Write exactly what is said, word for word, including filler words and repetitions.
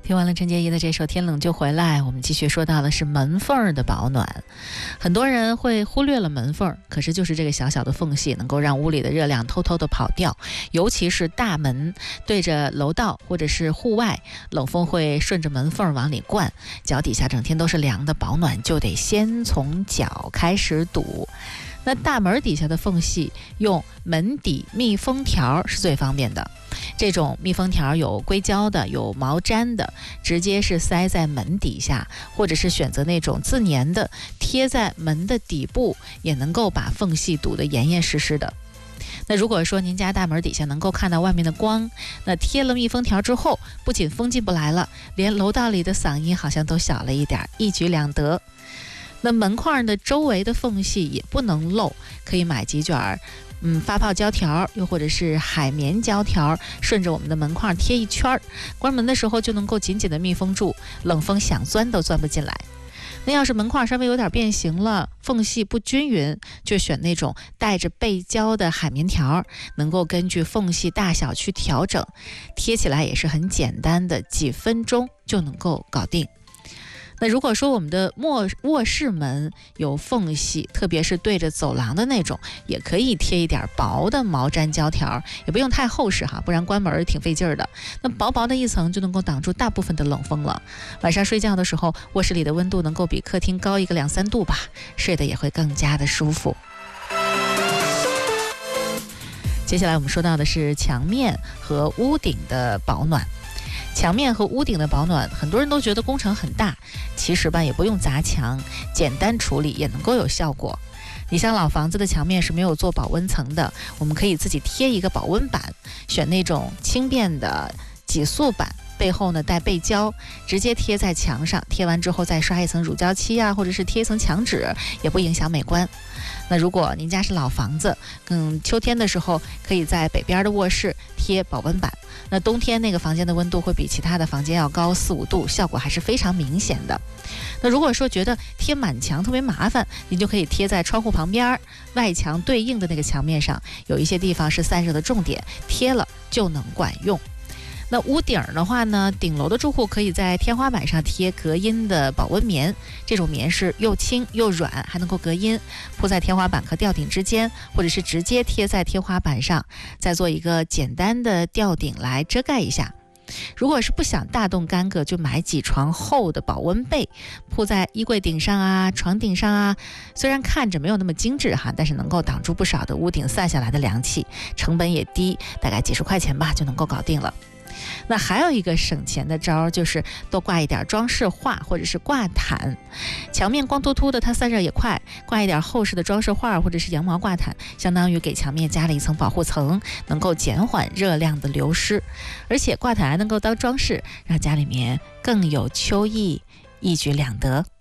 听完了陈洁仪的这首《天冷就回来》，我们继续说到的是门缝的保暖。很多人会忽略了门缝，可是就是这个小小的缝隙能够让屋里的热量偷偷的跑掉，尤其是大门对着楼道或者是户外，冷风会顺着门缝往里灌，脚底下整天都是凉的，保暖就得先从脚开始堵。那大门底下的缝隙用门底密封条是最方便的，这种密封条有硅胶的，有毛毡的，直接是塞在门底下，或者是选择那种自粘的，贴在门的底部，也能够把缝隙堵得严严实实的。那如果说您家大门底下能够看到外面的光，那贴了密封条之后，不仅风进不来了，连楼道里的嗓音好像都小了一点，一举两得。那门框的周围的缝隙也不能漏，可以买几卷嗯发泡胶条，又或者是海绵胶条，顺着我们的门框贴一圈，关门的时候就能够紧紧的密封住，冷风想钻都钻不进来。那要是门框稍微有点变形了，缝隙不均匀，就选那种带着背胶的海绵条，能够根据缝隙大小去调整，贴起来也是很简单的，几分钟就能够搞定。那如果说我们的卧卧室门有缝隙，特别是对着走廊的那种，也可以贴一点薄的毛毡胶条，也不用太厚实哈，不然关门挺费劲儿的。那薄薄的一层就能够挡住大部分的冷风了。晚上睡觉的时候，卧室里的温度能够比客厅高一个两三度吧，睡得也会更加的舒服。接下来我们说到的是墙面和屋顶的保暖。墙面和屋顶的保暖，很多人都觉得工程很大，其实吧也不用砸墙，简单处理也能够有效果。你像老房子的墙面是没有做保温层的，我们可以自己贴一个保温板，选那种轻便的挤塑板，背后呢带背胶，直接贴在墙上，贴完之后再刷一层乳胶漆啊，或者是贴一层墙纸，也不影响美观。那如果您家是老房子，嗯，秋天的时候可以在北边的卧室贴保温板，那冬天那个房间的温度会比其他的房间要高四五度，效果还是非常明显的。那如果说觉得贴满墙特别麻烦，您就可以贴在窗户旁边，外墙对应的那个墙面上，有一些地方是散热的重点，贴了就能管用。那屋顶的话呢，顶楼的住户可以在天花板上贴隔音的保温棉，这种棉是又轻又软，还能够隔音，铺在天花板和吊顶之间，或者是直接贴在天花板上，再做一个简单的吊顶来遮盖一下。如果是不想大动干戈，就买几床厚的保温被，铺在衣柜顶上啊、床顶上啊，虽然看着没有那么精致哈，但是能够挡住不少的屋顶散下来的凉气，成本也低，大概几十块钱吧就能够搞定了。那还有一个省钱的招，就是多挂一点装饰画或者是挂毯。墙面光秃秃的，它散热也快，挂一点厚实的装饰画或者是羊毛挂毯，相当于给墙面加了一层保护层，能够减缓热量的流失。而且挂毯还能够当装饰，让家里面更有秋意，一举两得。